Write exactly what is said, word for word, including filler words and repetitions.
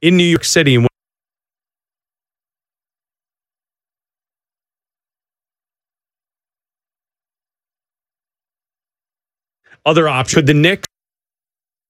in New York City. And other option, could the Knicks